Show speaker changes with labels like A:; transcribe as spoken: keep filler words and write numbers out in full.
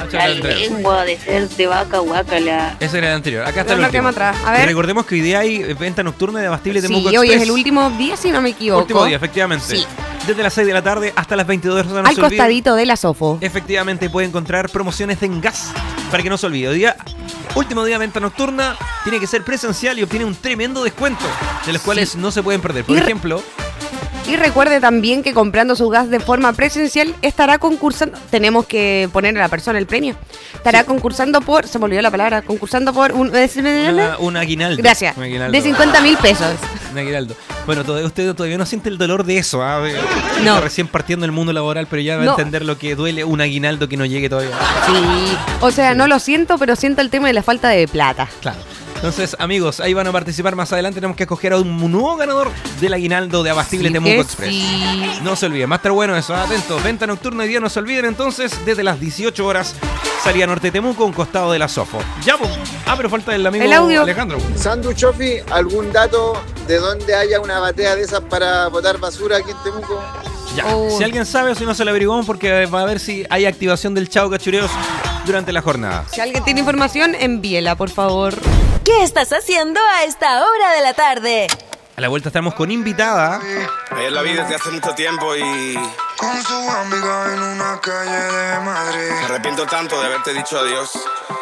A: La lengua de ser de vaca, guácala.
B: Ese era el anterior. Acá está
C: No,
B: el
C: no,
B: último.
C: atrás. A ver.
B: Y recordemos que hoy día hay venta nocturna de Abastible Temuco
C: Sí,
B: Express.
C: hoy es el último día, si no me equivoco.
B: Último día, efectivamente.
C: Sí.
B: Desde las seis de la tarde hasta las veintidós horas. No
C: Al
B: se olviden.
C: costadito de la Sofo.
B: Efectivamente, puede encontrar promociones en gas para que no se olvide. Hoy día, último día de venta nocturna, tiene que ser presencial y obtiene un tremendo descuento, de los cuales
C: Sí.
B: no se pueden perder. Por
C: Y re-
B: ejemplo,
C: Y recuerde también que comprando su gas de forma presencial estará concursando. Tenemos que poner a la persona el premio. Estará
B: Sí.
C: concursando por. Se me olvidó la palabra. Concursando por un.
B: una, un aguinaldo.
C: Gracias.
B: Un aguinaldo.
C: De cincuenta mil pesos.
B: Un aguinaldo. Bueno, todavía, usted todavía no siente el dolor de eso. ¿ah?
C: No.
B: Está recién partiendo el mundo laboral, pero ya va
C: No.
B: a entender lo que duele un aguinaldo que no llegue todavía.
C: Sí. O sea, no lo siento, pero siento el tema de la falta de plata.
B: Claro. Entonces, amigos, ahí van a participar más adelante. Tenemos que escoger a un nuevo ganador del aguinaldo de Abastible
C: Sí
B: Temuco
C: que
B: Express.
C: sí.
B: No se olviden, va a estar bueno eso. Atentos, venta nocturna hoy día, no se olviden entonces, desde las dieciocho horas, salida norte de Temuco, un costado de la Sofo. Ya, pues. Ah, pero falta el amigo
C: El audio.
B: Alejandro.
D: Sandu Chofi, ¿algún dato de dónde haya una batea de esas para botar basura aquí en Temuco?
B: Ya.
C: Oh.
B: Si alguien sabe o si no se lo averiguamos, porque va a ver si hay activación del Chao Cachureos durante la jornada.
C: Si alguien tiene información, envíela, por favor.
E: ¿Qué estás haciendo a esta hora de la tarde?
B: A la vuelta estamos con invitada.
F: Ella la vi desde hace mucho tiempo y
G: Con su amiga en una calle de Madrid.
F: me arrepiento tanto de haberte dicho adiós.